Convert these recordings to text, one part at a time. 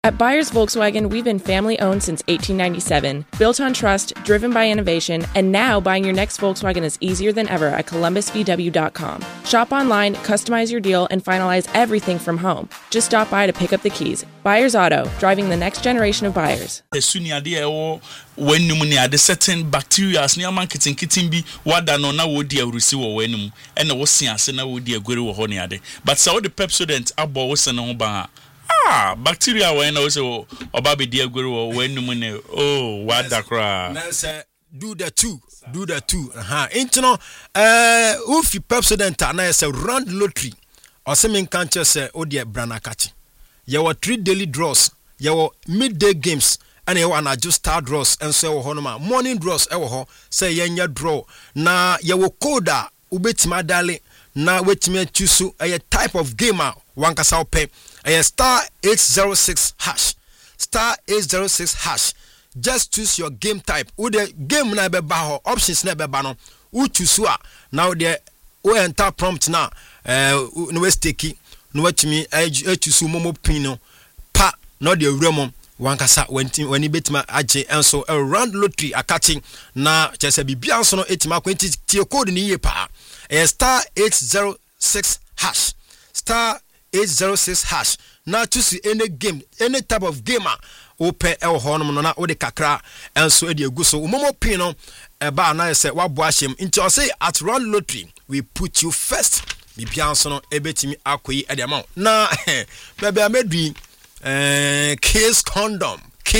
At Byers Volkswagen, we've been family-owned since 1897, built on trust, driven by innovation, and now buying your next Volkswagen is easier than ever at ColumbusVW.com. Shop online, customize your deal, and finalize everything from home. Just stop by to pick up the keys. Byers Auto, driving the next generation of buyers. When you the certain bacteria, near marketing kitten be what done on now would dear receive when and the was seen as na would dear guru honeyade. But so the Pepsodent abo was an oba. Bacteria when also or baby dear guru when you oh what da cry. Do the two. Internal if you Pepsodent and I say round lottery or something can't just say oh dear branakachi. There were 3 daily draws, there were midday games. And you want to just start draws and say, oh, morning draws, say, yenya draw. Na you coda, ubetima dale, na wetime chusu, a type of gamer, one kasao pay, a star 806 hash. Star 806 hash. Just choose your game type. Ude game na bebaho, options na bebano, uchusua. Now the enter prompt na, no steki, no wetime, chusu momo pino, pa, no the remon. Wankasa when he bet my AJ and so a round lottery a catching na just a bibian no etima kwenti tie code ni ye pa a star 806 hash star 806 hash na choose any game any type of gamer open el honum no na o de kakra and so e de egu so momo pin no e ba na say wa bo ahyem nti say at round lottery we put you first bibian no e betimi akoyi e de amount na bebe amedui Kiss condom.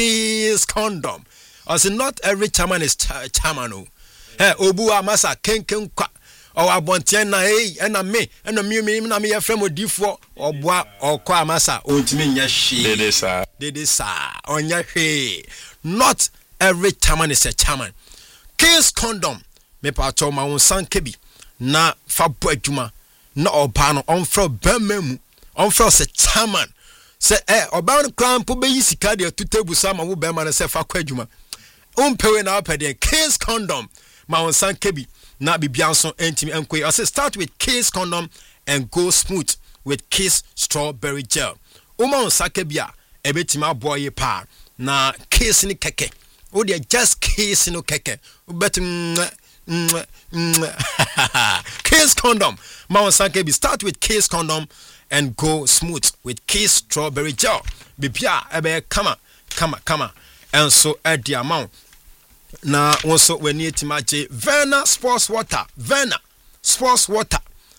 I say not every chairman is chairman. Hey, Obua Masa ken kwa. Or abontian na hey, and a me na me a friend with D4 or bois or kwa masa. Ultimate yashi. Dede sa. On ya hey. Not every chairman is a chairman. Kiss condom. Me pa to ma won san kebi. Na fa bo adwuma. Na obano on fro bememu. On fro se chairman. Say oban kran po be yisika de to table sama wo be man say fa kwadwuma umpewe na opede Case condom ma won san kebi na bibianso entimi enkoyi. I say start with Case condom and go smooth with Case strawberry gel. Uma on sakebia ebetima boy pa na Case ni keke o de just Case no keke bet Case condom ma won san kebi start with Case condom and go smooth with Case strawberry gel. Bibia ebe kama. And so at the amount. Na also when you timaje Verna sports water. Verna sports water.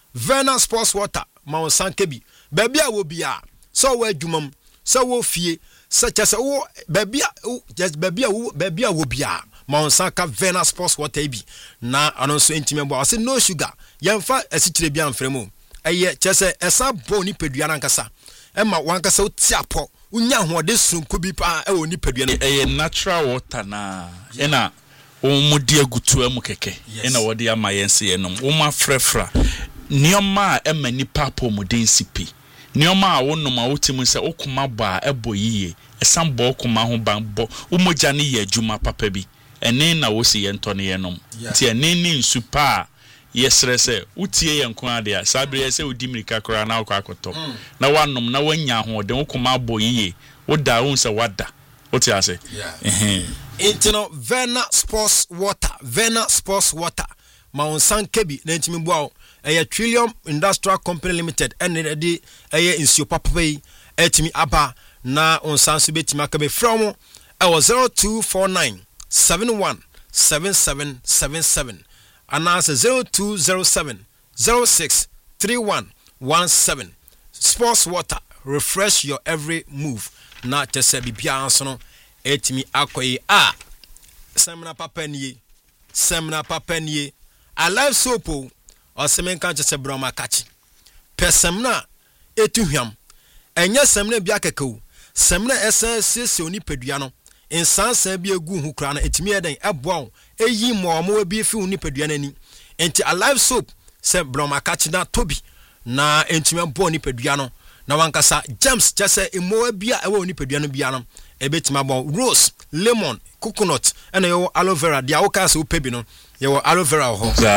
Ma sankebi. Bebia will be so where jumum. So wo fie. Such as oh bebia just bebia will be Ma sanka Verna sports water bi. Na also intimate. I say no sugar. Yamfa esitrebian fremo. Eye chese esa boni pedua nankasa ema wankasa otiapo unya hoode sunku bi pa e oni pedua no eye natural water na ena omudi agutu amu keke ena wode ama yense yenom oma frefra nioma ema nipa po muden sipi nioma wonom a wotimu se okuma ba ebo yiye esambo okuma ho banbo umoja ne ye adwuma papa bi ene na wosi ye ntone yenom ti ene ni nsupa yes rese utie yenko ade a sabre se odi mirika kora na akwa akoto na wanom na wanya ho de wokoma boyiye woda won se wada wote ase intino Verna sports water ma on san kebi na ntimi boa eye Trillium Industrial Company Limited ene de eye insio papai etimi aba na on san so betimi akabe from e was 0249 71 7777 and answer 0207 06 3117. Sports water, refresh your every move. Na just bibia anso etimi akoyi semna papa nie alive soap o semen kan just broma kachi pesemna etuhwam enya semna bia kekeu semna essa oni padua no insansan bi egu hu kra na etimi eden eboa eyi mo bi fi hu padua nani enti alive soap se broma kachi na tobi na entimi bo ni padua no na wankasa gems just emo bia ewo oni padua no bia no ebetima bo rose lemon coconut and yo aloe vera dia woka se upebi no yo aloe vera ho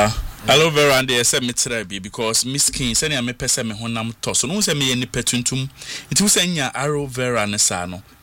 aloe vera and they say me try because me skin say na me pese me honam to so no say me ni petuntum it will say nya aloe vera ne sa no